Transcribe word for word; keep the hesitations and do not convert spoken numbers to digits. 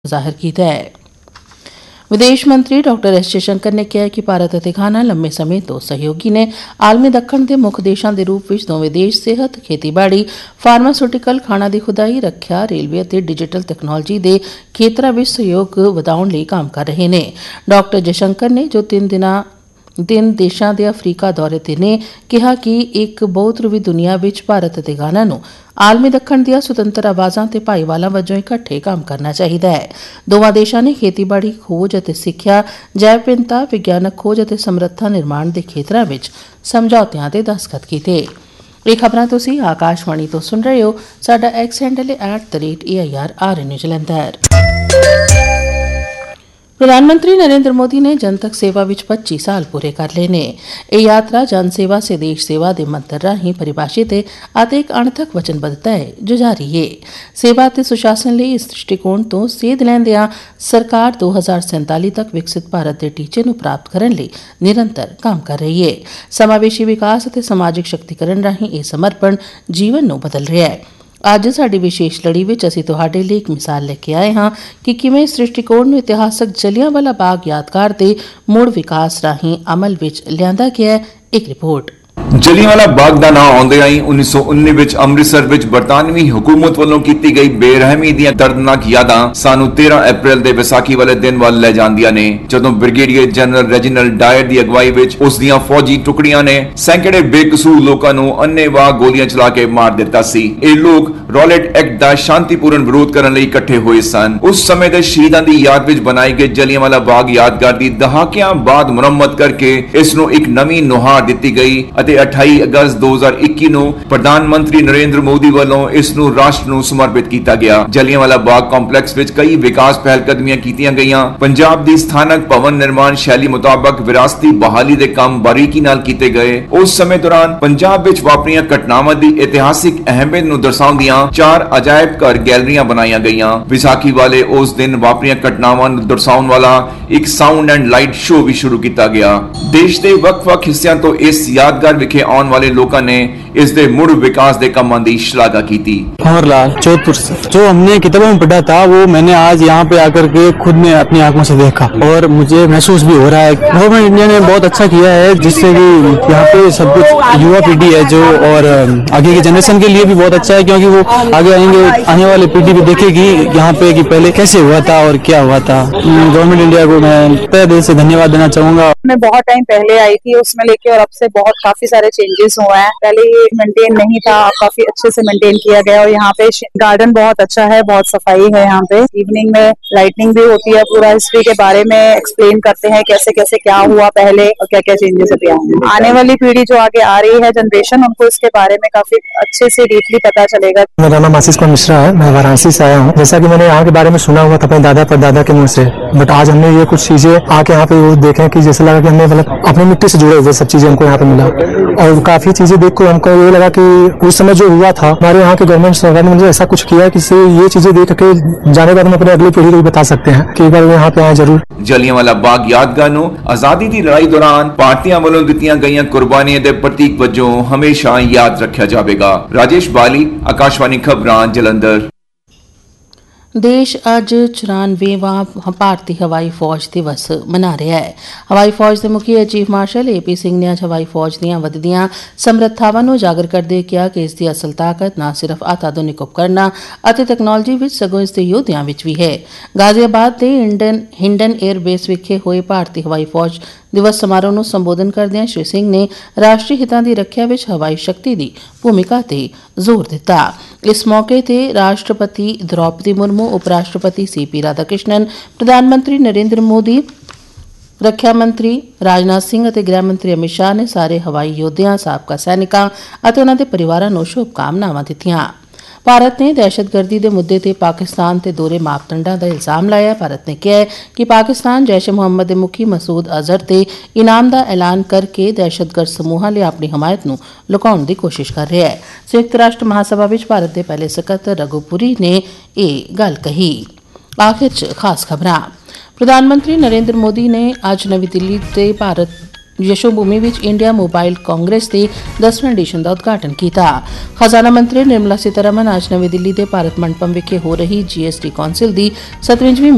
ਜ਼ਾਹਿਰ ਕੀਤਾ ਹੈ। ਵਿਦੇਸ਼ ਮੰਤਰੀ ਡਾਕਟਰ ਐਸ ਜयशंकर ਨੇ ਕਿਹਾ ਕਿ ਭਾਰਤ ਅਤੇ ਘਾਨਾ ਲੰਮੇ ਸਮੇਂ ਤੋਂ ਸਹਿਯੋਗੀ ਨੇ। ਆਲਮੀ ਦੱਖਣ ਦੇ ਮੁੱਖ ਦੇਸ਼ਾਂ ਦੇ ਰੂਪ ਵਿੱਚ ਦੋਵੇਂ ਦੇਸ਼ ਸਿਹਤ, ਖੇਤੀਬਾੜੀ, ਫਾਰਮਾਸਿਊਟੀਕਲ, ਖਾਣਾ ਦੀ ਖੁਦਾਈ, ਰੱਖਿਆ, ਰੇਲਵੇ ਅਤੇ ਡਿਜੀਟਲ ਤਕਨਾਲੋਜੀ ਦੇ ਖੇਤਰਾਂ ਵਿੱਚ ਸਹਿਯੋਗ ਵਧਾਉਣ ਲਈ ਕੰਮ ਕਰ ਰਹੇ ਨੇ। ਡਾਕਟਰ ਜयशंकर ਨੇ ਜੋ ਤਿੰਨ ਦਿਨਾਂ ਤਿੰਨ ਦੇਸ਼ਾਂ ਦੇ ਅਫਰੀਕਾ ਦੌਰੇ ਤੇ ਨੇ ਕਿਹਾ ਕਿ ਇੱਕ ਬਹੁਧਰੁਵੀ ਦੁਨੀਆ ਵਿੱਚ ਭਾਰਤ ਅਤੇ ਘਾਨਾ ਨੂੰ ਆਲਮੀ ਦੱਖਣ ਦੀਆਂ ਸੁਤੰਤਰ ਆਵਾਜ਼ਾਂ ਤੇ ਭਾਈਵਾਲਾਂ ਵਜੋਂ ਇਕੱਠੇ ਕੰਮ ਕਰਨਾ ਚਾਹੀਦਾ ਹੈ। ਦੋਵਾਂ ਦੇਸ਼ਾਂ ਨੇ ਖੇਤੀਬਾੜੀ, ਖੋਜ ਅਤੇ ਸਿੱਖਿਆ, ਜੈਵ ਵਿਭਿੰਨਤਾ, ਵਿਗਿਆਨਕ ਖੋਜ ਅਤੇ ਸਮਰੱਥਾ ਨਿਰਮਾਣ ਦੇ ਖੇਤਰਾਂ ਵਿੱਚ ਸਮਝੌਤਿਆਂ ਤੇ ਦਸਤਖਤ ਕੀਤੇ। ਇਹ ਖਬਰਾਂ ਤੁਸੀਂ ਆਕਾਸ਼ਵਾਣੀ ਤੋਂ ਸੁਣ ਰਹੇ ਹੋ। ਸਾਡਾ ਐਕਸ ਹੈਂਡਲ ਹੈ at the rate A I R R ਐਨ ਜਲੰਧਰ। ਪ੍ਰਧਾਨ ਮੰਤਰੀ ਨਰਿੰਦਰ ਮੋਦੀ ਨੇ ਜਨਤਕ ਸੇਵਾ ਵਿੱਚ ਪੱਚੀ ਸਾਲ ਪੂਰੇ ਕਰ ਲਏ ਨੇ। ਇਹ ਯਾਤਰਾ ਜਨ ਸੇਵਾ ਸੇ ਦੇਸ਼ ਸੇਵਾ ਦੇ ਮੰਤਰ ਰਾਹੀਂ ਪਰਿਭਾਸ਼ਿਤ ਹੈ ਅਤੇ ਇੱਕ ਅਣਥੱਕ ਵਚਨਬੱਧਤਾ ਹੈ ਜੋ ਜਾਰੀ ਹੈ। ਸੇਵਾ ਅਤੇ ਸੁਸ਼ਾਸਨ ਲਈ ਇਸ ਦ੍ਰਿਸ਼ਟੀਕੋਣ ਤੋਂ ਸੇਧ ਲੈਂਦਿਆਂ ਸਰਕਾਰ ਦੋ ਹਜ਼ਾਰ ਸੈਂਤਾਲੀ ਤੱਕ ਵਿਕਸਿਤ ਭਾਰਤ ਦੇ ਟੀਚੇ ਨੂੰ ਪ੍ਰਾਪਤ ਕਰਨ ਲਈ ਨਿਰੰਤਰ ਕੰਮ ਕਰ ਰਹੀ ਹੈ। ਸਮਾਵੇਸ਼ੀ ਵਿਕਾਸ ਅਤੇ ਸਮਾਜਿਕ ਸ਼ਕਤੀਕਰਨ ਰਾਹੀਂ ਇਹ ਸਮਰਪਣ ਜੀਵਨ ਨੂੰ ਬਦਲ ਰਿਹਾ ਹੈ। ਅੱਜ ਸਾਡੀ ਵਿਸ਼ੇਸ਼ ਲੜੀ ਵਿੱਚ ਅਸੀਂ ਤੁਹਾਡੇ ਲਈ ਇੱਕ ਮਿਸਾਲ ਲੈ ਕੇ ਆਏ ਹਾਂ ਕਿ ਕਿਵੇਂ ਇਸ ਦ੍ਰਿਸ਼ਟੀਕੋਣ ਨੂੰ ਇਤਿਹਾਸਕ ਜਲਿਆਂਵਾਲਾ ਬਾਗ ਯਾਦਗਾਰ ਦੇ ਮੁੜ ਵਿਕਾਸ ਰਾਹੀਂ ਅਮਲ ਵਿੱਚ ਲਿਆਂਦਾ ਗਿਆ ਹੈ। ਇੱਕ ਰਿਪੋਰਟ। ਜਲਿਆਂਵਾਲਾ ਬਾਗ ਦਾ ਨਾਂ ਆਉਂਦਿਆਂ ਹੀ ਉੱਨੀ ਸੌ ਉੱਨੀ ਵਿੱਚ ਅੰਮ੍ਰਿਤਸਰ ਵਿੱਚ ਬਰਤਾਨਵੀ ਹਕੂਮਤ ਵੱਲੋਂ ਕੀਤੀ ਗਈ ਬੇਰਹਿਮੀ ਦੀਆਂ ਦਰਦਨਾਕ ਯਾਦਾਂ ਸਾਨੂੰ ਤੇਰਾਂ ਅਪ੍ਰੈਲ ਦੇ ਵਿਸਾਖੀ ਵਾਲੇ ਦਿਨ ਵੱਲ ਲੈ ਜਾਂਦੀਆਂ ਨੇ, ਜਦੋਂ ਬ੍ਰਿਗੇਡੀਅਰ ਜਨਰਲ ਰੈਜੀਨਲਡ ਡਾਇਰ ਦੀ ਅਗਵਾਈ ਵਿੱਚ ਉਸ ਦੀਆਂ ਫੌਜੀ ਟੁਕੜੀਆਂ ਨੇ ਸੈਂਕੜੇ ਬੇਕਸੂਰ ਲੋਕਾਂ ਨੂੰ ਅੰਨ੍ਹੇਵਾਹ ਗੋਲੀਆਂ ਚਲਾ ਕੇ ਮਾਰ ਦਿੱਤਾ ਸੀ। ਇਹ ਲੋਕ ਰੌਲਟ ਐਕਟ ਦਾ ਸ਼ਾਂਤੀਪੂਰਨ ਵਿਰੋਧ ਕਰਨ ਲਈ ਇਕੱਠੇ ਹੋਏ ਸਨ। ਉਸ ਸਮੇਂ ਦੇ ਸ਼ਹੀਦਾਂ ਦੀ ਯਾਦ ਵਿੱਚ ਬਣਾਏ ਗਏ ਜਲਿਆਂਵਾਲਾ ਬਾਗ ਯਾਦਗਾਰ ਦੀ ਦਹਾਕਿਆਂ ਬਾਅਦ ਮੁਰੰਮਤ ਕਰਕੇ ਇਸ ਨੂੰ ਇੱਕ ਨਵੀਂ ਨੁਹਾਰ ਦਿੱਤੀ ਗਈ ਅਤੇ ਅਠਾਈ ਅਗਸਤ ਦੋ ਹਜ਼ਾਰ ਇੱਕੀ ਨੂੰ ਪ੍ਰਧਾਨ ਮੰਤਰੀ ਨਰਿੰਦਰ ਮੋਦੀ ਵੱਲੋਂ ਇਸ ਨੂੰ ਰਾਸ਼ਟਰ ਨੂੰ ਸਮਰਪਿਤ ਕੀਤਾ ਗਿਆ। ਜਲਿਆਂਵਾਲਾ ਬਾਗ ਕੰਪਲੈਕਸ ਵਿੱਚ ਕਈ ਵਿਕਾਸ ਪਹਿਲਕਦਮੀਆਂ ਕੀਤੀਆਂ ਗਈਆਂ। ਪੰਜਾਬ ਦੀ ਸਥਾਨਕ ਭਵਨ ਨਿਰਮਾਣ ਸ਼ੈਲੀ ਮੁਤਾਬਕ ਵਿਰਾਸਤੀ ਬਹਾਲੀ ਦੇ ਕੰਮ ਬਾਰੀਕੀ ਨਾਲ ਕੀਤੇ ਗਏ। ਉਸ ਸਮੇਂ ਦੌਰਾਨ ਪੰਜਾਬ ਵਿੱਚ ਵਾਪਰੀਆਂ ਘਟਨਾਵਾਂ ਦੀ ਇਤਿਹਾਸਿਕ ਅਹਿਮੀਅਤ ਨੂੰ ਦਰਸਾਉਂਦੀਆਂ ਚਾਰ ਅਜਾਇਬ ਘਰ ਗੈਲਰੀਆਂ ਬਣਾਈਆਂ ਗਈਆਂ। ਵਿਸਾਖੀ ਵਾਲੇ ਉਸ ਦਿਨ ਵਾਪਰੀਆਂ ਘਟਨਾਵਾਂ ਨੂੰ ਦਰਸਾਉਣ ਵਾਲਾ ਇੱਕ ਸਾਊਂਡ ਐਂਡ ਲਾਈਟ ਸ਼ੋਅ ਵੀ ਸ਼ੁਰੂ ਕੀਤਾ ਗਿਆ। ਦੇਸ਼ ਦੇ ਵੱਖ-ਵੱਖ ਹਿੱਸਿਆਂ ਤੋਂ ਇਸ ਯਾਦਗਾਰ ਵਿਖੇ आने वाले लोगों ने इस दे मुड़ विकास दे कामां दी शलाघा की थी। कंवरलाल जोधपुर से जो हमने किताबों में पढ़ा था वो मैंने आज यहाँ पे आकर के खुद ने अपनी आंखों से देखा और मुझे महसूस भी हो रहा है। गवर्नमेंट इंडिया ने बहुत अच्छा किया है जिससे कि यहाँ पे सब कुछ युवा पीढ़ी है जो और आगे की जनरेशन के लिए भी बहुत अच्छा है, क्योंकि वो आगे आएंगे आने वाली पीढ़ी भी देखेगी यहाँ पे कि पहले कैसे हुआ था और क्या हुआ था। गवर्नमेंट इंडिया को मैं तहे दिल से धन्यवाद देना चाहूंगा। मैं बहुत टाइम पहले आई थी उसमें लेके और अब से बहुत काफी सारे चेंजेस हुए हैं। पहले ये मेंटेन नहीं था, काफी अच्छे से मेंटेन किया गया और यहाँ पे गार्डन बहुत अच्छा है, बहुत सफाई है। यहाँ पे इवनिंग में लाइटनिंग भी होती है, पूरा हिस्ट्री के बारे में एक्सप्लेन करते हैं कैसे कैसे क्या हुआ पहले और क्या क्या चेंजेस अभी आए। आने वाली पीढ़ी जो आगे आ रही है जनरेशन, उनको इसके बारे में काफी अच्छे से डीपली पता चलेगा। मेरा नाम आशीष कुमार मिश्रा है, मैं वाराणसी से आया हूँ। जैसा कि मैंने यहाँ के बारे में सुना हुआ था अपने दादा परदादा के मुंह से, बट आज हमने ये कुछ चीजें आके यहाँ पे देखे कि जैसे लगा कि हमने मतलब अपनी मिट्टी से जुड़े हुए सब चीजें हमको यहाँ पे मिला और काफी चीजें देख कर हमको ये लगा कि उस समय जो हुआ था हमारे यहाँ के गवर्नमेंट सरकार ने मुझे ऐसा कुछ किया कि से ये चीजें देख के जाने बाद हम अपने अगली पीढ़ी को भी बता सकते हैं कि एक बार यहाँ पे आए जरूर। ਜਲਿਆਂਵਾਲਾ ਬਾਗ ਯਾਦਗਾਰ ਨੂੰ ਆਜ਼ਾਦੀ ਦੀ ਲੜਾਈ ਦੌਰਾਨ ਭਾਰਤੀਆਂ ਵੱਲੋਂ ਦਿੱਤੀਆਂ ਗਈਆਂ ਕੁਰਬਾਨੀਆਂ ਦੇ ਪ੍ਰਤੀਕ ਵਜੋਂ ਹਮੇਸ਼ਾ ਯਾਦ ਰੱਖਿਆ ਜਾਵੇਗਾ। ਰਾਜੇਸ਼ ਬਾਲੀ, ਆਕਾਸ਼ਵਾਣੀ ਖਬਰਾਂ, ਜਲੰਧਰ। ਦੇਸ਼ ਅੱਜ ਚੁਰਾਨਵੇਵਾਂ ਭਾਰਤੀ ਹਵਾਈ ਫੌਜ ਦਿਵਸ ਮਨਾ ਰਿਹਾ ਹੈ। ਹਵਾਈ ਫੌਜ ਦੇ ਮੁਖੀ ਚੀਫ ਮਾਰਸ਼ਲ ਏ ਪੀ ਸਿੰਘ ਨੇ ਅੱਜ ਹਵਾਈ ਫੌਜ ਦੀਆਂ ਵਧਦੀਆਂ ਸਮਰੱਥਾਵਾਂ ਨੂੰ ਉਜਾਗਰ ਕਰਦੇ ਕਿਹਾ ਕਿ ਇਸ ਦੀ ਅਸਲ ਤਾਕਤ ਨਾ ਸਿਰਫ ਆਧੁਨਿਕ ਉਪਕਰਨਾਂ ਅਤੇ ਤਕਨਾਲੋਜੀ ਵਿੱਚ ਸਗੋਂ ਇਸ ਦੇ ਯੋਧਿਆਂ ਵਿੱਚ ਵੀ ਹੈ। ਗਾਜ਼ੀਆਬਾਦ ਦੇ ਇੰਡਨ ਹਿੰਡਨ 에ਅਰ ਬੇਸ ਵਿਖੇ ਹੋਏ ਭਾਰਤੀ ਹਵਾਈ ਫੌਜ ਦਿਵਸ ਸਮਾਰੋਹ ਨੂੰ ਸੰਬੋਧਨ ਕਰਦਿਆਂ ਸ਼੍ਰੀ ਸਿੰਘ ਨੇ ਰਾਸ਼ਟਰੀ ਹਿੱਤਾਂ ਦੀ ਰੱਖਿਆ ਵਿੱਚ ਹਵਾਈ ਸ਼ਕਤੀ ਦੀ ਭੂਮਿਕਾ ਤੇ ਜ਼ੋਰ ਦਿੱਤਾ। ਇਸ ਮੌਕੇ ਤੇ ਰਾਸ਼ਟਰਪਤੀ ਦ੍ਰੌਪਦੀ ਮੁਰਮੂ, ਉਪ ਰਾਸ਼ਟਰਪਤੀ ਸੀ ਪੀ ਰਾਧਾ ਕ੍ਰਿਸ਼ਨਨ, ਪ੍ਰਧਾਨ ਮੰਤਰੀ ਨਰਿੰਦਰ ਮੋਦੀ, ਰੱਖਿਆ ਮੰਤਰੀ ਰਾਜਨਾਥ ਸਿੰਘ ਅਤੇ ਗ੍ਰਹਿ ਮੰਤਰੀ ਅਮਿਤ ਸ਼ਾਹ ਨੇ ਸਾਰੇ ਹਵਾਈ ਯੋਧਿਆਂ, ਸਾਬਕਾ ਸੈਨਿਕਾਂ ਅਤੇ ਉਨ੍ਹਾਂ ਦੇ ਪਰਿਵਾਰਾਂ ਨੂੰ ਸ਼ੁਭਕਾਮਨਾਵਾਂ ਦਿੱਤੀਆਂ। ਭਾਰਤ ਨੇ ਦਹਿਸ਼ਤਗਰਦੀ ਦੇ ਮੁੱਦੇ ਤੇ ਪਾਕਿਸਤਾਨ ਤੇ ਦੋਹਰੇ ਮਾਪਦੰਡਾਂ ਦਾ ਇਲਜ਼ਾਮ ਲਾਇਆ। ਭਾਰਤ ਨੇ ਕਿਹਾ ਕਿ ਪਾਕਿਸਤਾਨ ਜੈਸ਼-ਏ ਮੁਹੰਮਦ ਦੇ ਮੁਖੀ ਮਸੂਦ ਅਜ਼ਹਰ ਤੇ ਇਨਾਮ ਦਾ ਐਲਾਨ ਕਰਕੇ ਦਹਿਸ਼ਤਗਰਦ ਸਮੂਹਾਂ ਲਈ ਆਪਣੀ ਹਮਾਇਤ ਨੂੰ ਲੁਕਾਉਣ ਦੀ ਕੋਸ਼ਿਸ਼ ਕਰ ਰਿਹਾ ਹੈ। ਸੰਯੁਕਤ ਰਾਸ਼ਟਰ ਮਹਾਸਭਾ ਵਿੱਚ ਭਾਰਤ ਦੇ ਪਹਿਲੇ ਸਕੱਤਰ ਰਘੂਪੁਰੀ ਨੇ ਇਹ ਗੱਲ ਕਹੀ। ਆਖਿਰ 'ਚ ਖਾਸ ਖਬਰਾਂ। ਪ੍ਰਧਾਨ ਮੰਤਰੀ ਨਰਿੰਦਰ ਮੋਦੀ ਨੇ ਅੱਜ ਨਵੀਂ ਦਿੱਲੀ ਤੇ ਭਾਰਤ ਯਸ਼ੋ ਭੂਮੀ ਵਿੱਚ ਇੰਡੀਆ ਮੋਬਾਈਲ ਕਾਂਗਰਸ ਦੇ ਦਸਵੇਂ ਐਡੀਸ਼ਨ ਦਾ ਉਦਘਾਟਨ ਕੀਤਾ। ਖਜ਼ਾਨਾ ਮੰਤਰੀ ਨਿਰਮਲਾ ਸੀਤਾਰਮਨ ਅੱਜ ਨਵੀਂ ਦਿੱਲੀ ਦੇ ਭਾਰਤ ਮੰਡਪਮ ਵਿਖੇ ਹੋ ਰਹੀ ਜੀ ਐਸ ਟੀ ਕੌਂਸਲ ਦੀ ਸਤਵੰਜਵੀਂ